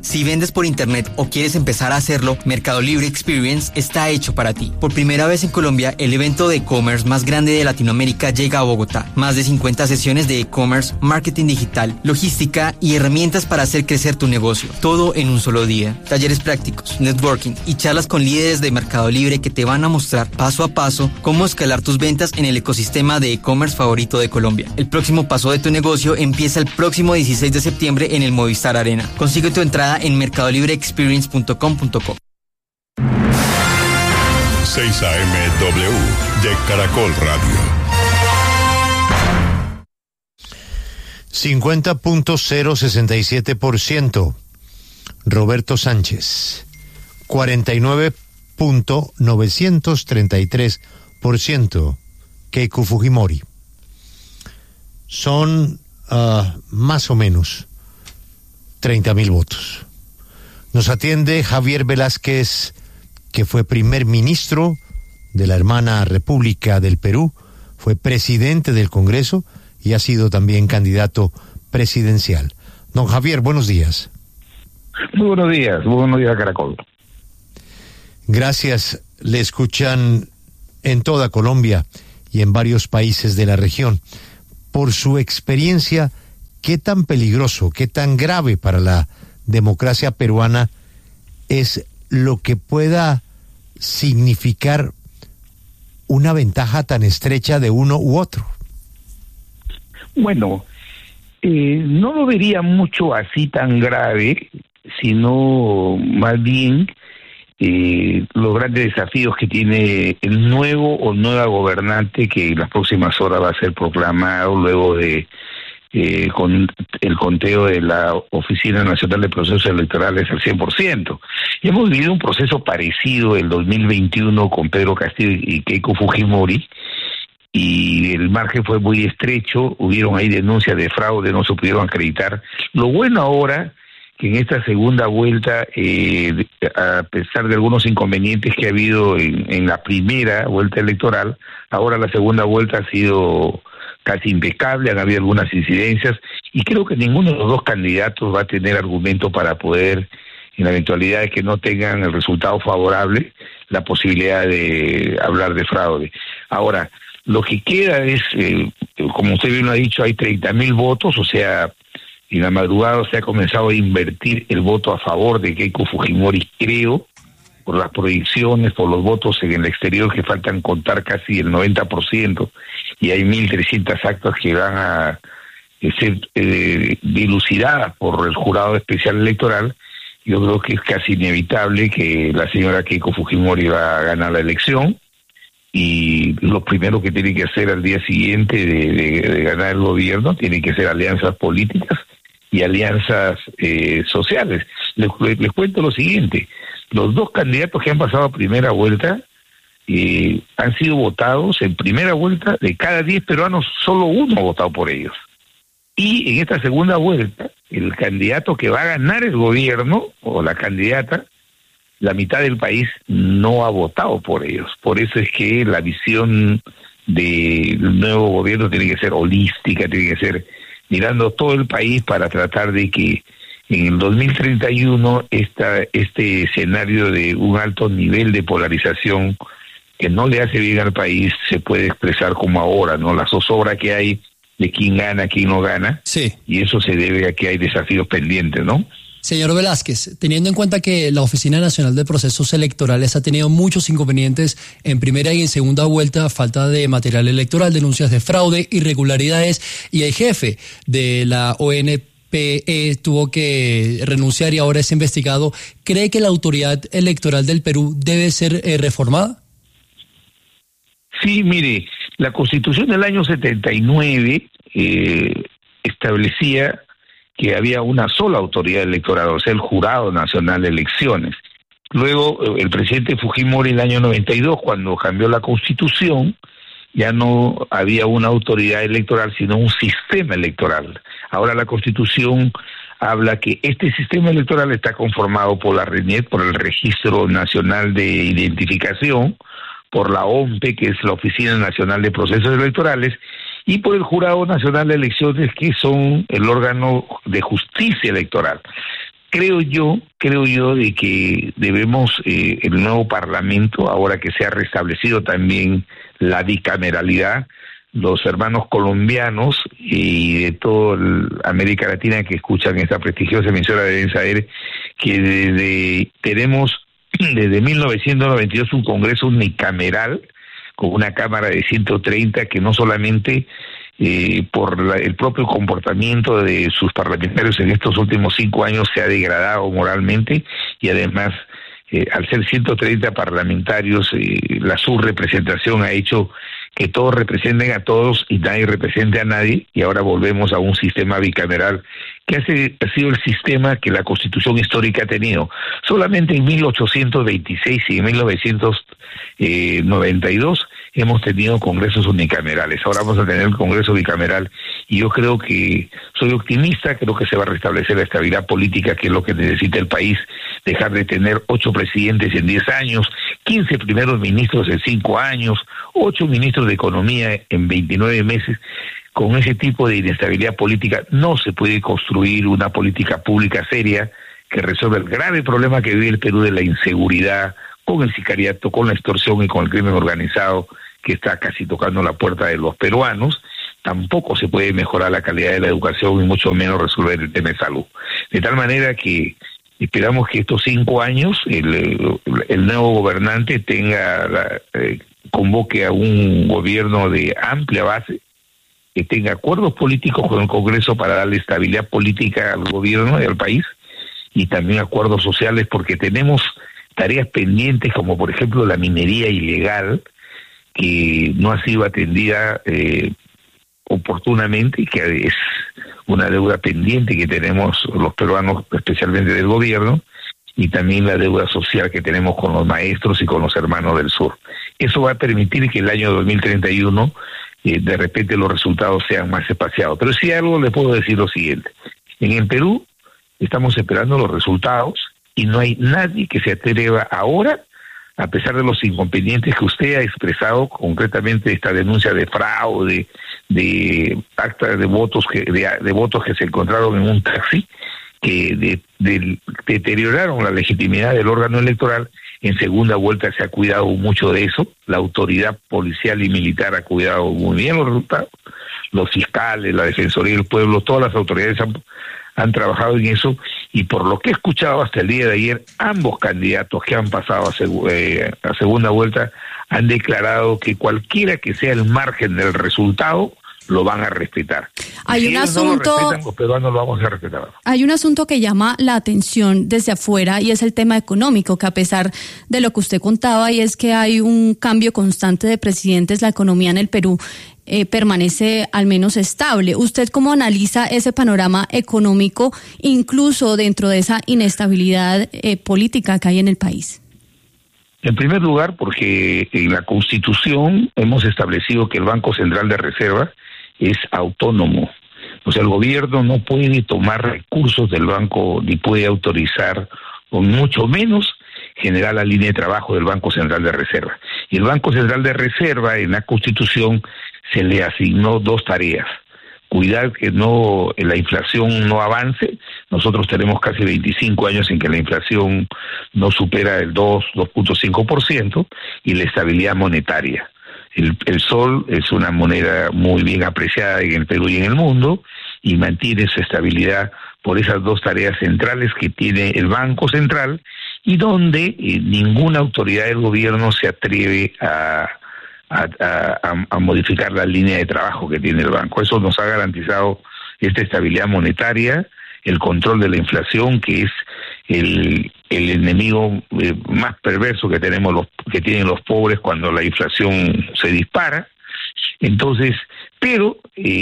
Si vendes por internet o quieres empezar a hacerlo, Mercado Libre Experience está hecho para ti. Por primera vez en Colombia, el evento de e-commerce más grande de Latinoamérica llega a Bogotá. Más de 50 sesiones de e-commerce, marketing digital, logística y herramientas para hacer crecer tu negocio. Todo en un solo día. Talleres prácticos, networking y charlas con líderes de Mercado Libre que te van a mostrar paso a paso cómo escalar tus ventas en el ecosistema de e-commerce favorito de Colombia. El próximo paso de tu negocio empieza el próximo 16 de septiembre en el Movistar Arena. Consigue tu entrada en mercadolibreexperience.com.co. 6 AMW de Caracol Radio. 50.067%. Roberto Sánchez. 49.933%. Keiko Fujimori. Son más o menos 30.000 votos. Nos atiende Javier Velázquez, que fue primer ministro de la hermana República del Perú, fue presidente del Congreso y ha sido también candidato presidencial. Don Javier, buenos días. Muy buenos días Caracol. Gracias. Le escuchan en toda Colombia y en varios países de la región. Por su experiencia, ¿qué tan peligroso, qué tan grave para la democracia peruana es lo que pueda significar una ventaja tan estrecha de uno u otro? Bueno, no lo vería mucho así tan grave, sino más bien los grandes desafíos que tiene el nuevo o nueva gobernante que en las próximas horas va a ser proclamado luego de con el conteo de la Oficina Nacional de Procesos Electorales al 100%. Y hemos vivido un proceso parecido el 2021 con Pedro Castillo y Keiko Fujimori, y el margen fue muy estrecho, hubieron ahí denuncias de fraude, no se pudieron acreditar. Lo bueno ahora, que en esta segunda vuelta, a pesar de algunos inconvenientes que ha habido en la primera vuelta electoral, ahora la segunda vuelta ha sido casi impecable, han habido algunas incidencias, y creo que ninguno de los dos candidatos va a tener argumento para poder, en la eventualidad de que no tengan el resultado favorable, la posibilidad de hablar de fraude. Ahora, lo que queda es, como usted bien lo ha dicho, hay 30.000 votos, o sea, en la madrugada se ha comenzado a invertir el voto a favor de Keiko Fujimori, creo, por las proyecciones, por los votos en el exterior que faltan contar casi el 90%, y hay 1.300 actas que van a ser dilucidadas por el Jurado Especial Electoral. Yo creo que es casi inevitable que la señora Keiko Fujimori va a ganar la elección, y lo primero que tiene que hacer al día siguiente de ganar el gobierno, tiene que hacer alianzas políticas y alianzas sociales. Les cuento lo siguiente: los dos candidatos que han pasado a primera vuelta han sido votados en primera vuelta. De cada 10 peruanos, solo uno ha votado por ellos. Y en esta segunda vuelta, el candidato que va a ganar el gobierno, o la candidata, la mitad del país no ha votado por ellos. Por eso es que la visión del nuevo gobierno tiene que ser holística, tiene que ser mirando todo el país para tratar de que en el 2031 este escenario de un alto nivel de polarización que no le hace bien al país se puede expresar como ahora, ¿no? La zozobra que hay de quién gana, quién no gana, sí. Y eso se debe a que hay desafíos pendientes, ¿no? Señor Velázquez, teniendo en cuenta que la Oficina Nacional de Procesos Electorales ha tenido muchos inconvenientes en primera y en segunda vuelta, falta de material electoral, denuncias de fraude, irregularidades, y el jefe de la ONPE tuvo que renunciar y ahora es investigado, ¿cree que la autoridad electoral del Perú debe ser reformada? Sí, mire, la Constitución del año 79 establecía que había una sola autoridad electoral, o sea, el Jurado Nacional de Elecciones. Luego, el presidente Fujimori en el año 92, cuando cambió la Constitución, ya no había una autoridad electoral, sino un sistema electoral. Ahora la Constitución habla que este sistema electoral está conformado por la RENIEC, por el Registro Nacional de Identificación, por la OMPE, que es la Oficina Nacional de Procesos Electorales, y por el Jurado Nacional de Elecciones, que son el órgano de justicia electoral. creo yo de que debemos, el nuevo Parlamento, ahora que se ha restablecido también la bicameralidad, los hermanos colombianos y de toda América Latina que escuchan esta prestigiosa emisora deben saber que tenemos desde 1992 un Congreso unicameral con una Cámara de 130 que no solamente por el propio comportamiento de sus parlamentarios en estos últimos 5 años se ha degradado moralmente, y además al ser 130 parlamentarios, la subrepresentación ha hecho que todos representen a todos y nadie represente a nadie, y ahora volvemos a un sistema bicameral que ha sido el sistema que la Constitución histórica ha tenido. Solamente en 1826 y en 1992 hemos tenido congresos unicamerales. Ahora vamos a tener el Congreso bicameral, y yo creo que soy optimista, creo que se va a restablecer la estabilidad política, que es lo que necesita el país, dejar de tener 8 presidentes en 10 años, 15 primeros ministros en 5 años, 8 ministros de Economía en 29 meses. Con ese tipo de inestabilidad política no se puede construir una política pública seria que resuelva el grave problema que vive el Perú de la inseguridad, con el sicariato, con la extorsión y con el crimen organizado que está casi tocando la puerta de los peruanos. Tampoco se puede mejorar la calidad de la educación y mucho menos resolver el tema de salud. De tal manera que esperamos que estos 5 años el nuevo gobernante convoque a un gobierno de amplia base, que tenga acuerdos políticos con el Congreso para darle estabilidad política al gobierno y al país, y también acuerdos sociales, porque tenemos tareas pendientes como por ejemplo la minería ilegal, que no ha sido atendida oportunamente, y que es una deuda pendiente que tenemos los peruanos, especialmente del gobierno, y también la deuda social que tenemos con los maestros y con los hermanos del sur. Eso va a permitir que el año 2031 de repente los resultados sean más espaciados. Pero sí algo le puedo decir lo siguiente: en el Perú estamos esperando los resultados y no hay nadie que se atreva ahora, a pesar de los inconvenientes que usted ha expresado, concretamente esta denuncia de fraude, de acta de votos que se encontraron en un taxi, que deterioraron la legitimidad del órgano electoral. En segunda vuelta se ha cuidado mucho de eso, la autoridad policial y militar ha cuidado muy bien los resultados, los fiscales, la Defensoría del Pueblo, todas las autoridades han trabajado en eso, y por lo que he escuchado hasta el día de ayer, ambos candidatos que han pasado a segunda vuelta han declarado que cualquiera que sea el margen del resultado lo van a respetar. Hay un asunto, no lo respetan, los peruanos lo vamos a respetar. Hay un asunto que llama la atención desde afuera, y es el tema económico, que a pesar de lo que usted contaba, y es que hay un cambio constante de presidentes, la economía en el Perú permanece al menos estable. ¿Usted cómo analiza ese panorama económico, incluso dentro de esa inestabilidad política que hay en el país? En primer lugar, porque en la Constitución hemos establecido que el Banco Central de Reserva es autónomo. O sea, el gobierno no puede tomar recursos del banco, ni puede autorizar, o mucho menos generar la línea de trabajo del Banco Central de Reserva. Y el Banco Central de Reserva, en la Constitución, se le asignó 2 tareas: cuidar que la inflación no avance. Nosotros tenemos casi 25 años en que la inflación no supera el 2.5%, y la estabilidad monetaria. El sol es una moneda muy bien apreciada en el Perú y en el mundo, y mantiene su estabilidad por esas 2 tareas centrales que tiene el Banco Central, y donde ninguna autoridad del gobierno se atreve a modificar la línea de trabajo que tiene el banco. Eso nos ha garantizado esta estabilidad monetaria, el control de la inflación, que es el enemigo más perverso que tienen los pobres cuando la inflación se dispara. Entonces, pero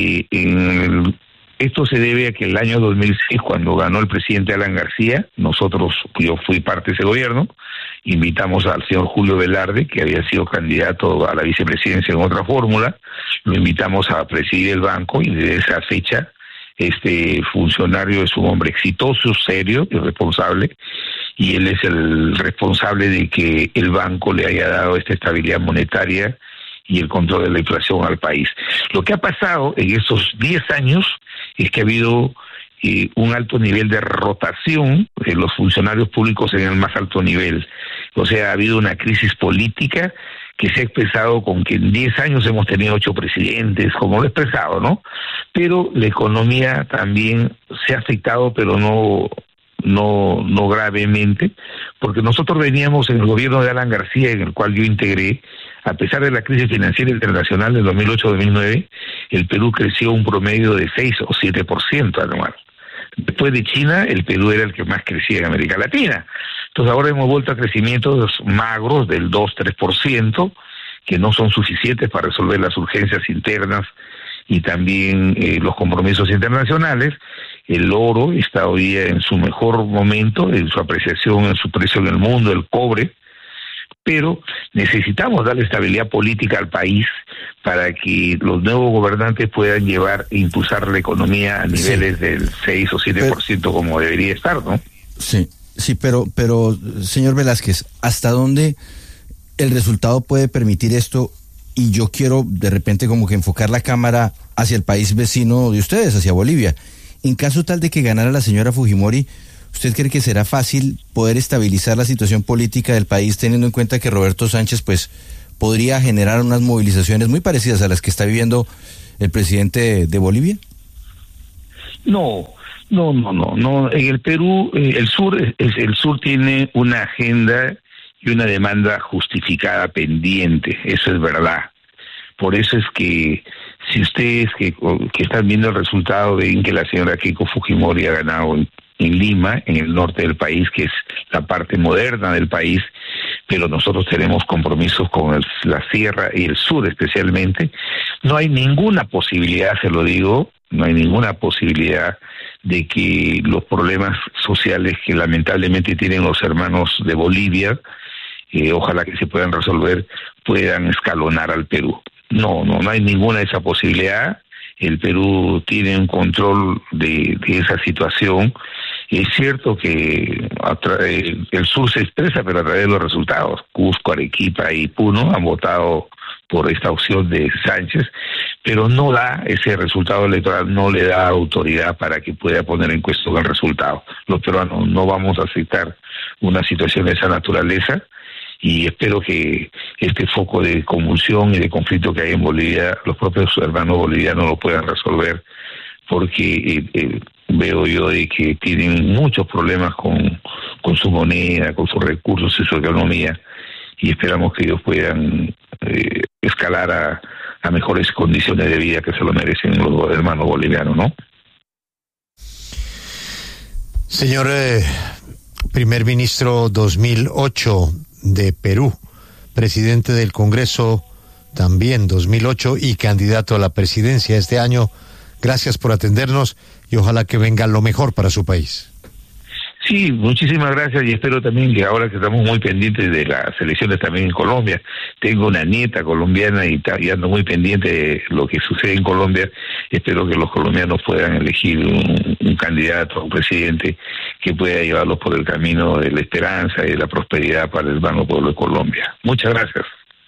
esto se debe a que el año 2006, cuando ganó el presidente Alan García, yo fui parte de ese gobierno, invitamos al señor Julio Velarde, que había sido candidato a la vicepresidencia en otra fórmula, lo invitamos a presidir el banco, y desde esa fecha este funcionario es un hombre exitoso, serio y responsable, y él es el responsable de que el banco le haya dado esta estabilidad monetaria y el control de la inflación al país. Lo que ha pasado en estos 10 años es que ha habido un alto nivel de rotación de los funcionarios públicos en el más alto nivel. O sea, ha habido una crisis política que se ha expresado con que en 10 años hemos tenido 8 presidentes, como lo he expresado, ¿no? Pero la economía también se ha afectado, pero no gravemente, porque nosotros veníamos en el gobierno de Alan García, en el cual yo integré, a pesar de la crisis financiera internacional del 2008-2009, el Perú creció un promedio de 6 o 7% anual. Después de China, el Perú era el que más crecía en América Latina. Entonces ahora hemos vuelto a crecimientos magros del 2-3%, que no son suficientes para resolver las urgencias internas y también los compromisos internacionales. El oro está hoy día en su mejor momento, en su apreciación, en su precio en el mundo, el cobre, pero necesitamos darle estabilidad política al país para que los nuevos gobernantes puedan llevar e impulsar la economía a niveles del 6 o 7% como debería estar, ¿no? Sí, pero señor Velázquez, ¿hasta dónde el resultado puede permitir esto? Y yo quiero de repente como que enfocar la cámara hacia el país vecino de ustedes, hacia Bolivia. En caso tal de que ganara la señora Fujimori, ¿usted cree que será fácil poder estabilizar la situación política del país, teniendo en cuenta que Roberto Sánchez pues podría generar unas movilizaciones muy parecidas a las que está viviendo el presidente de Bolivia? No. En el Perú, el sur tiene una agenda y una demanda justificada pendiente, eso es verdad. Por eso es que si ustedes que están viendo el resultado, ven que la señora Keiko Fujimori ha ganado en Lima, en el norte del país, que es la parte moderna del país, pero nosotros tenemos compromisos con la sierra y el sur especialmente. No hay ninguna posibilidad, se lo digo, no hay ninguna posibilidad de que los problemas sociales que lamentablemente tienen los hermanos de Bolivia, ojalá que se puedan resolver, puedan escalonar al Perú. No hay ninguna de esa posibilidad. El Perú tiene un control de esa situación. Es cierto que el sur se expresa, pero a través de los resultados. Cusco, Arequipa y Puno han votado por esta opción de Sánchez, pero no da ese resultado electoral, no le da autoridad para que pueda poner en cuestión el resultado. Los peruanos no vamos a aceptar una situación de esa naturaleza, y espero que este foco de convulsión y de conflicto que hay en Bolivia, los propios hermanos bolivianos lo puedan resolver, porque veo yo de que tienen muchos problemas con su moneda, con sus recursos y su economía, y esperamos que ellos puedan escalar a mejores condiciones de vida que se lo merecen los hermanos bolivianos, ¿no? Señor primer ministro 2008 de Perú, presidente del Congreso también 2008 y candidato a la presidencia este año, gracias por atendernos y ojalá que venga lo mejor para su país. Sí, muchísimas gracias, y espero también que ahora que estamos muy pendientes de las elecciones también en Colombia, tengo una nieta colombiana y ando muy pendiente de lo que sucede en Colombia. Espero que los colombianos puedan elegir un candidato, un presidente que pueda llevarlos por el camino de la esperanza y de la prosperidad para el hermano pueblo de Colombia. Muchas gracias.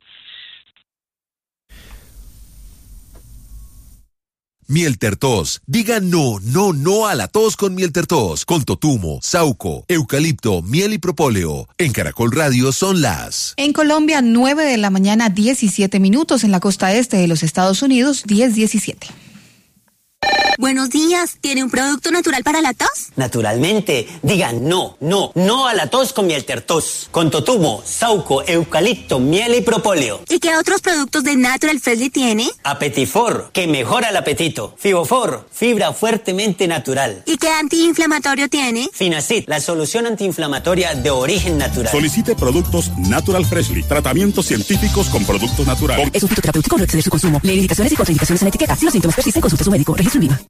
Mieltertos. Diga no a la tos con Mieltertos. Con totumo, sauco, eucalipto, miel y propóleo. En Caracol Radio son las... En Colombia, 9 de la mañana, 17 minutos. En la costa este de los Estados Unidos, 10:17. Buenos días, ¿tiene un producto natural para la tos? Naturalmente, diga no a la tos con Mieltertos, con totumo, sauco, eucalipto, miel y propóleo. ¿Y qué otros productos de Natural Freshly tiene? Apetifor, que mejora el apetito. Fibofor, fibra fuertemente natural. ¿Y qué antiinflamatorio tiene? Finacid, la solución antiinflamatoria de origen natural. Solicite productos Natural Freshly, tratamientos científicos con productos naturales. Es un fitoterapéutico, no exceder su consumo. Lee indicaciones y contraindicaciones en la etiqueta. Si los síntomas persisten, consulte a su médico. Registro INVIMA.